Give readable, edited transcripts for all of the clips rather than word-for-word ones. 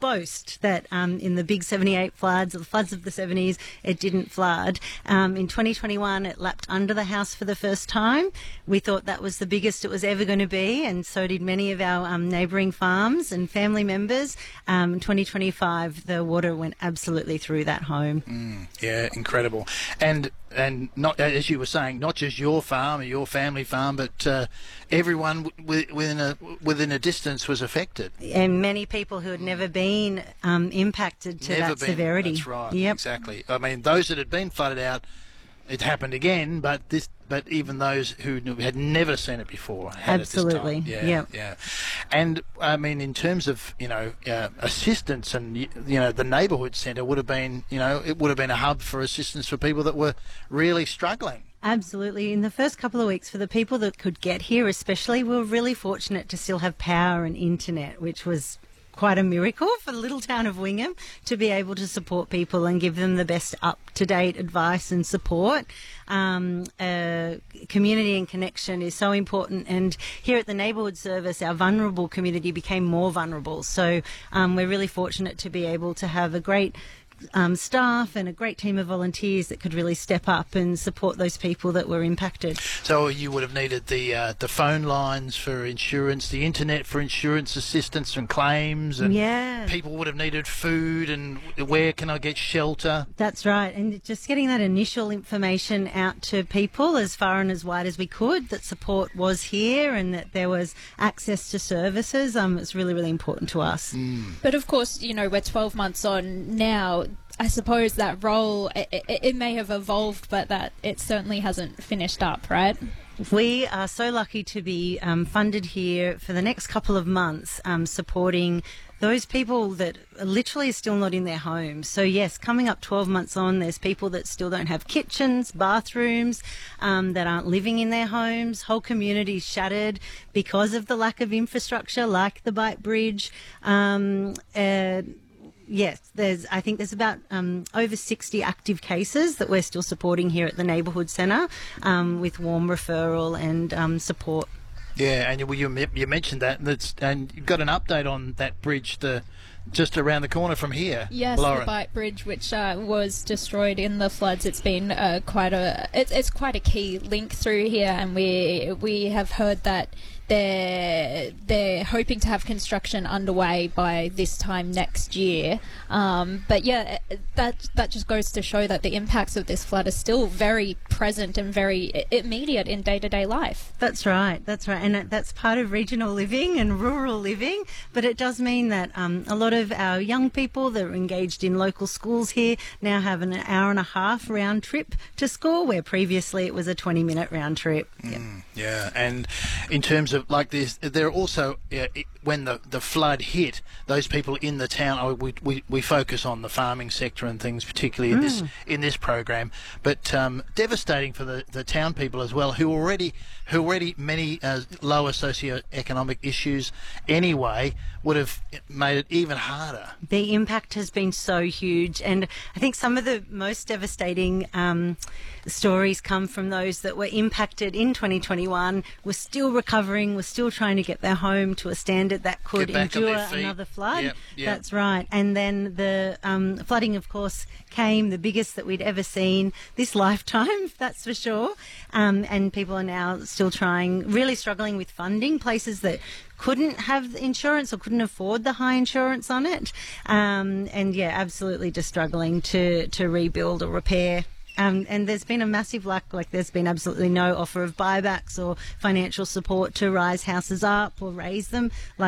boast that in the big 78 floods, or the floods of the 70s, it didn't flood. In 2021, it lapped under the house for the first time. We thought that was the biggest it was ever going to be, and so did many of our neighbouring farms and family members. In 2025, the water went absolutely through that home. Yeah, incredible. And not, as you were saying, not just your farm or your family farm, but everyone within a distance was affected. And many people who had never been impacted to that severity. That's right. Yep. Exactly. I mean, those that had been flooded out, it happened again, but even those who had never seen it before had absolutely. It this time. Yeah. And I mean, in terms of assistance, and the neighbourhood centre would have been it would have been a hub for assistance for people that were really struggling. Absolutely. In the first couple of weeks, for the people that could get here especially, we were really fortunate to still have power and internet, which was quite a miracle for the little town of Wingham to be able to support people and give them the best up-to-date advice and support. Community and connection is so important, and here at the Neighbourhood Service, our vulnerable community became more vulnerable. So we're really fortunate to be able to have a great staff and a great team of volunteers that could really step up and support those people that were impacted. So you would have needed the phone lines for insurance, the internet for insurance assistance and claims, and people would have needed food and where can I get shelter? That's right, and just getting that initial information out to people as far and as wide as we could, that support was here and that there was access to services. It's really, really important to us. But of course, we're 12 months on now. I suppose that role, it may have evolved, but that it certainly hasn't finished up, right? We are so lucky to be funded here for the next couple of months, supporting those people that are literally still not in their homes. So yes, coming up 12 months on, there's people that still don't have kitchens, bathrooms, that aren't living in their homes, whole communities shattered because of the lack of infrastructure like the Bight Bridge. Yes, I think there's about over 60 active cases that we're still supporting here at the Neighbourhood Centre with warm referral and support. Yeah, and you mentioned that, and you've got an update on that bridge, just around the corner from here. Yes, Lauren. The Bight Bridge, which was destroyed in the floods. It's been quite a key link through here, and we have heard that they're hoping to have construction underway by this time next year. But yeah, that just goes to show that the impacts of this flood are still very present and very immediate in day-to-day life. That's right, and that's part of regional living and rural living. But it does mean that a lot of our young people that are engaged in local schools here now have an hour and a half round trip to school, where previously it was a 20-minute round trip. Yeah, and in terms of like this, there are also when the flood hit, those people in the town. We focus on the farming sector and things, particularly in this program, but devastating for the town people as well, who already many lower socioeconomic issues anyway would have made it even harder. The impact has been so huge, and I think some of the most devastating stories come from those that were impacted in 2021, were still recovering, were still trying to get their home to a standard that could endure another flood. Yep. That's right. And then the flooding, of course, came, the biggest that we'd ever seen this lifetime, that's for sure. And people are now still really struggling with funding, places that couldn't have insurance or couldn't afford the high insurance on it. And yeah, absolutely just struggling to rebuild or repair. And there's been a massive lack, there's been absolutely no offer of buybacks or financial support to rise houses up or raise them.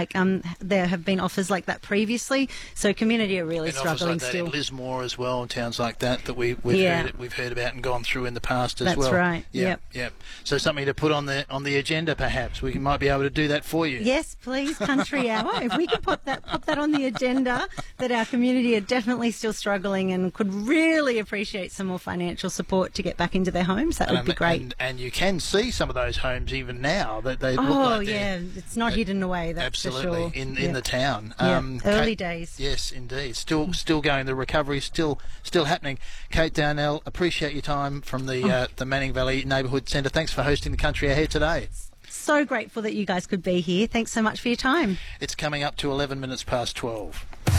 There have been offers like that previously. So community are really struggling offers like still. That in Lismore as well, and towns like that we've heard about and gone through in the past as well. That's right. Yep. So something to put on the agenda, perhaps we might be able to do that for you. Yes, please, Country Hour. If we could put that on the agenda, that our community are definitely still struggling and could really appreciate some more financial support to get back into their homes, that would be great. And you can see some of those homes even now that they look like it's not hidden away. That's absolutely for sure. in the town. Early days. Yes, indeed. Still going. The recovery is still happening. Kate Darnell, appreciate your time from the Manning Valley Neighbourhood Centre. Thanks for hosting the Country Hour here today. So grateful that you guys could be here. Thanks so much for your time. It's coming up to 11 minutes past 12.